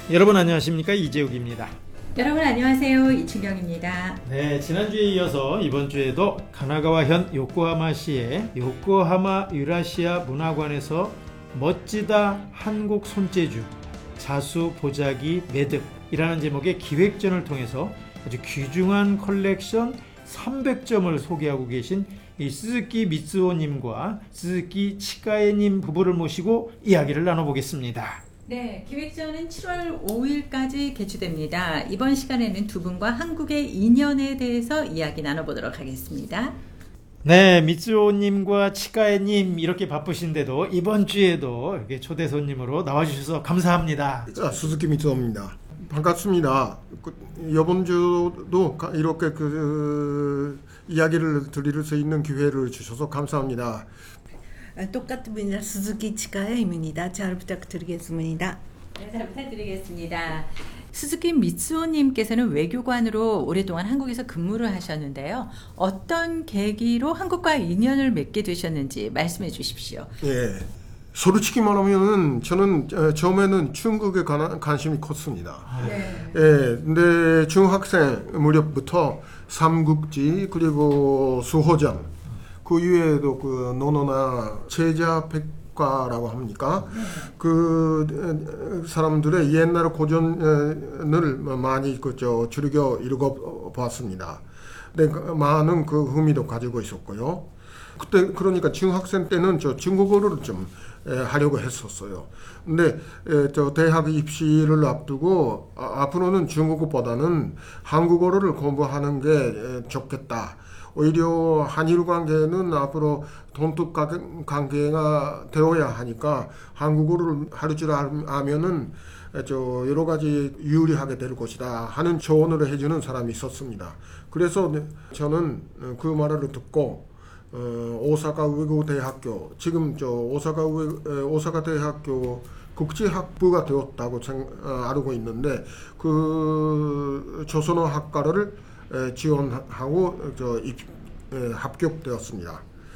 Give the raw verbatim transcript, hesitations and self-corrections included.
여러분 안녕하십니까, 이재욱입니다. 여러분 안녕하세요, 이춘경입니다. 네, 지난주에 이어서 이번 주에도 가나가와현 요코하마시의 요코하마 유라시아 문화관에서 멋지다 한국 손재주 자수 보자기 매듭이라는 제목의 기획전을 통해서 아주 귀중한 컬렉션 삼백 점을 소개하고 계신 이 스즈키 미츠오님과 스즈키 치카에님 부부를 모시고 이야기를 나눠보겠습니다. 네, 기획전은 칠월 오일까지 개최됩니다. 이번 시간에는 두 분과 한국의 인연에 대해서 이야기 나눠보도록 하겠습니다. 네, 미츠오님과 치카에님 이렇게 바쁘신데도 이번 주에도 이렇게 초대 손님으로 나와주셔서 감사합니다. 자, 스즈키 미츠오입니다. 반갑습니다. 그, 이번 주도 이렇게 그 이야기를 드릴 수 있는 기회를 주셔서 감사합니다. 똑같습니다. 스즈키 치카에입니다. 잘 부탁드리겠습니다. 네, 잘 부탁드리겠습니다. 스즈키 미츠오님께서는 외교관으로 오랫동안 한국에서 근무를 하셨는데요. 어떤 계기로 한국과 인연을 맺게 되셨는지 말씀해 주십시오. 예, 솔직히 말하면은 저는 처음에는 중국에 관, 관심이 컸습니다. 네. 예, 근데 중학생 무렵부터 삼국지 그리고 수호전 그 이외에도 그 노노나 제자 백과라고 합니까? 네. 그 사람들의 옛날 고전을 많이 그저 즐겨 읽어봤습니다. 근데 많은 그 흥미도 가지고 있었고요. 그때 그러니까 중학생 때는 저 중국어를 좀 하려고 했었어요. 근데 저 대학 입시를 앞두고 앞으로는 중국어보다는 한국어를 공부하는 게 좋겠다. 오히려 한일 관계는 앞으로 돈독 관계가 되어야 하니까 한국어를 할 줄 알면은 저 여러 가지 유리하게 될 것이다 하는 조언을 해주는 사람이 있었습니다. 그래서 저는 그 말을 듣고 어, 오사카 외국대학교 지금 저 오사카 외, 오사카 대학교 국제학부가 되었다고 생, 어, 알고 있는데 그 조선어 학과를 지원하고 저 입, 에, 합격되었습니다.